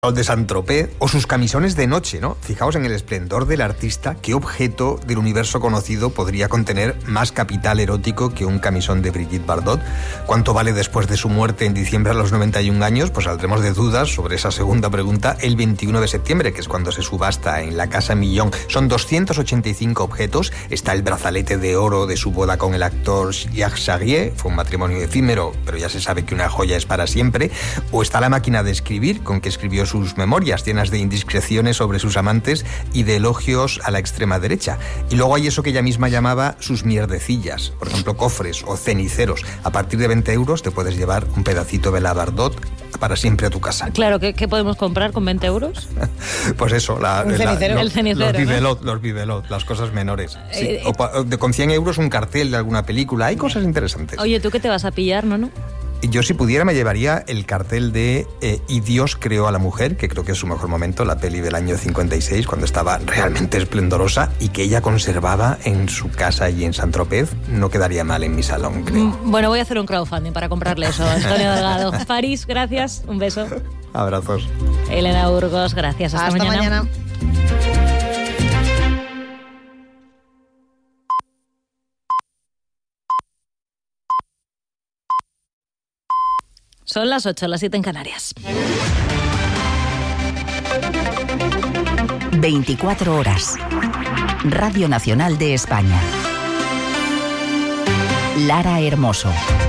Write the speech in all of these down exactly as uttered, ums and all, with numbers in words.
de Saint-Tropez o sus camisones de noche, ¿no? Fijaos en el esplendor del artista, qué objeto del universo conocido podría contener más capital erótico que un camisón de Brigitte Bardot. ¿Cuánto vale después de su muerte en diciembre a los noventa y un años? Pues saldremos de dudas sobre esa segunda pregunta el veintiuno de septiembre, que es cuando se subasta en la Casa Millón. Son doscientos ochenta y cinco objetos. Está el brazalete de oro de su boda con el actor Jacques Charrier, fue un matrimonio efímero, pero ya se sabe que una joya es para siempre. O está la máquina de escribir, con que escribió sus memorias, llenas de indiscreciones sobre sus amantes y de elogios a la extrema derecha. Y luego hay eso que ella misma llamaba sus mierdecillas, por ejemplo, cofres o ceniceros. A partir de veinte euros te puedes llevar un pedacito de la Bardot para siempre a tu casa. Claro, ¿qué, qué podemos comprar con veinte euros? Pues eso, la, un cenicero, la, el cenicero, los bibelot, ¿no? Los bibelot, las cosas menores. Sí. Eh, o pa, de, con cien euros un cartel de alguna película. Hay cosas interesantes. Oye, ¿tú qué te vas a pillar, no, no? Yo, si pudiera, me llevaría el cartel de eh, Y Dios creó a la mujer, que creo que es su mejor momento, la peli del año cincuenta y seis, cuando estaba realmente esplendorosa y que ella conservaba en su casa allí en Saint-Tropez. No quedaría mal en mi salón, creo. Bueno, voy a hacer un crowdfunding para comprarle eso, Antonio Delgado. París, gracias, un beso. Abrazos. Elena Burgos, gracias. Hasta, Hasta mañana. mañana. Son las ocho, las siete en Canarias. veinticuatro horas. Radio Nacional de España. Lara Hermoso.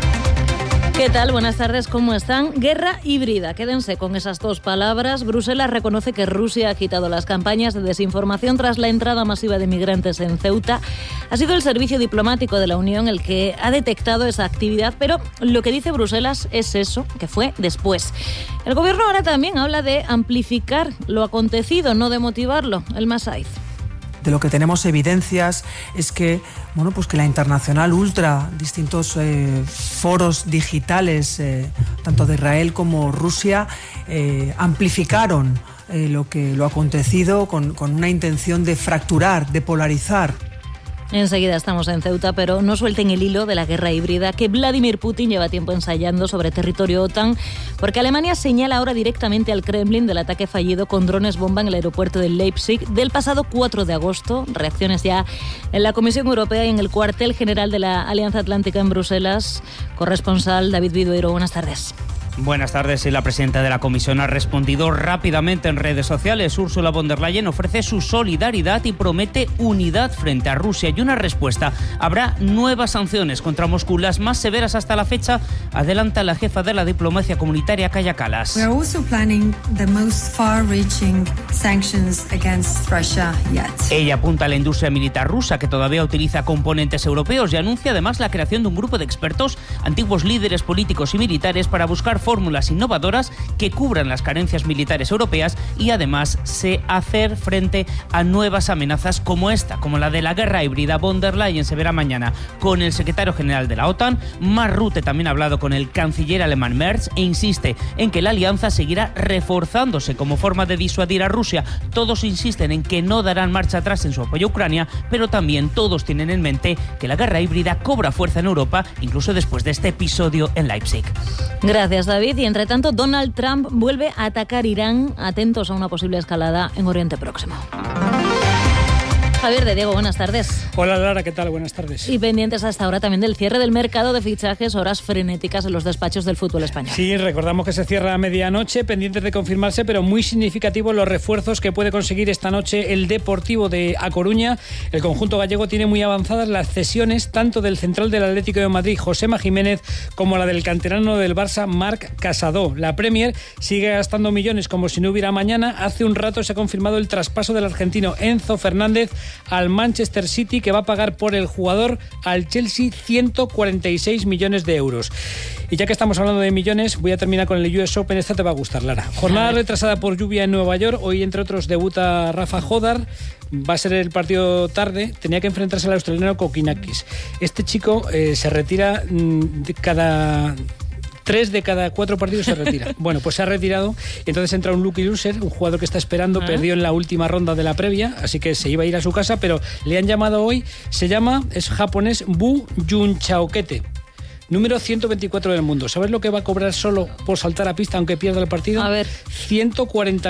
¿Qué tal? Buenas tardes, ¿cómo están? Guerra híbrida, quédense con esas dos palabras. Bruselas reconoce que Rusia ha quitado las campañas de desinformación tras la entrada masiva de migrantes en Ceuta. Ha sido el servicio diplomático de la Unión el que ha detectado esa actividad, pero lo que dice Bruselas es eso, que fue después. El gobierno ahora también habla de amplificar lo acontecido, no de motivarlo. El Masaiz. De lo que tenemos evidencias es que, bueno, pues que la Internacional Ultra, distintos eh, foros digitales, eh, tanto de Israel como Rusia, eh, amplificaron eh, lo que lo acontecido con, con una intención de fracturar, de polarizar. Enseguida estamos en Ceuta, pero no suelten el hilo de la guerra híbrida que Vladimir Putin lleva tiempo ensayando sobre territorio OTAN, porque Alemania señala ahora directamente al Kremlin del ataque fallido con drones bomba en el aeropuerto de Leipzig del pasado cuatro de agosto. Reacciones ya en la Comisión Europea y en el cuartel general de la Alianza Atlántica en Bruselas. Corresponsal David Vidueiro, buenas tardes. Buenas tardes. La presidenta de la Comisión ha respondido rápidamente en redes sociales. Ursula von der Leyen ofrece su solidaridad y promete unidad frente a Rusia y una respuesta. Habrá nuevas sanciones contra Moscú, las más severas hasta la fecha, adelanta la jefa de la diplomacia comunitaria, Kaja Kallas. We are also planning the most far-reaching sanctions against Russia yet. Ella apunta a la industria militar rusa, que todavía utiliza componentes europeos, y anuncia además la creación de un grupo de expertos, antiguos líderes políticos y militares, para buscar fórmulas innovadoras que cubran las carencias militares europeas y además se hacer frente a nuevas amenazas como esta, como la de la guerra híbrida. Von der Leyen se verá mañana con el secretario general de la OTAN. Mark Rutte también ha hablado con el canciller alemán Merz e insiste en que la alianza seguirá reforzándose como forma de disuadir a Rusia. Todos insisten en que no darán marcha atrás en su apoyo a Ucrania, pero también todos tienen en mente que la guerra híbrida cobra fuerza en Europa, incluso después de este episodio en Leipzig. Gracias, David. Y entre tanto, Donald Trump vuelve a atacar Irán. Atentos a una posible escalada en Oriente Próximo. Javier de Diego, buenas tardes. Hola Lara, ¿qué tal? Buenas tardes. Y pendientes hasta ahora también del cierre del mercado de fichajes, horas frenéticas en los despachos del fútbol español. Sí, recordamos que se cierra a medianoche, pendientes de confirmarse, pero muy significativos los refuerzos que puede conseguir esta noche el Deportivo de A Coruña. El conjunto gallego tiene muy avanzadas las cesiones tanto del central del Atlético de Madrid, Josema Jiménez, como la del canterano del Barça, Marc Casado. La Premier sigue gastando millones como si no hubiera mañana. Hace un rato se ha confirmado el traspaso del argentino Enzo Fernández al Manchester City, que va a pagar por el jugador al Chelsea ciento cuarenta y seis millones de euros. Y ya que estamos hablando de millones, voy a terminar con el U S Open. Esta te va a gustar, Lara. Jornada retrasada por lluvia en Nueva York. Hoy, entre otros, debuta Rafa Jodar. Va a ser el partido tarde. Tenía que enfrentarse al australiano Kokinakis. Este chico eh, se retira mmm, de cada... Tres de cada cuatro partidos se retira. Bueno, pues se ha retirado. Entonces entra un lucky loser, un jugador que está esperando, ¿Ah? perdió en la última ronda de la previa, así que se iba a ir a su casa, pero le han llamado hoy. Se llama, es japonés, Bu Junchaokete. Número ciento veinticuatro del mundo. ¿Sabes lo que va a cobrar solo por saltar a pista aunque pierda el partido? A ver. ciento cuarenta